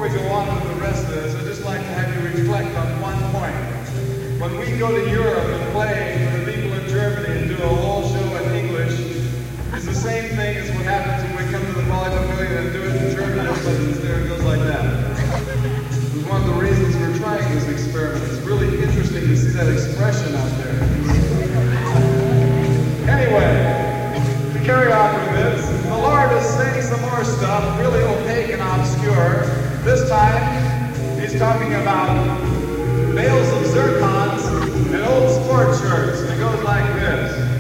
we go on with the rest of this, I'd just like to have you reflect on one point. When we go to Europe and play for the people in Germany and do a whole show in English, it's the same thing as what happens when we come to the Poly Pavilion and do it in German. Everybody's there, it goes like that. It's one of the reasons we're trying this experiment. It's really interesting to see that expression out there. Anyway, to carry on with this, the Lord is saying some more stuff, really opaque and obscure. This time, he's talking about bales of zircons and old sport shirts. And it goes like this.